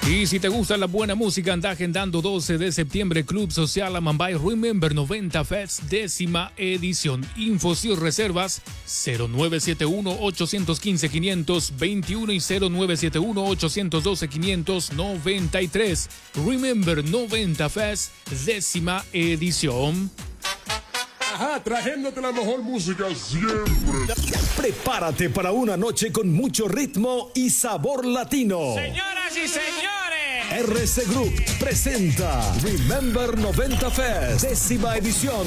Y si te gusta la buena música, anda agendando 12 de septiembre Club Social Amambay Remember 90 Fest, 10ª edición. Infos y reservas 0971-815-521 y 0971-812-593. Remember 90 Fest, 10ª edición. Ajá, trayéndote la mejor música siempre. Prepárate para una noche con mucho ritmo y sabor latino. Señoras y señores, RC Group presenta Remember 90 Fest, 10ª edición,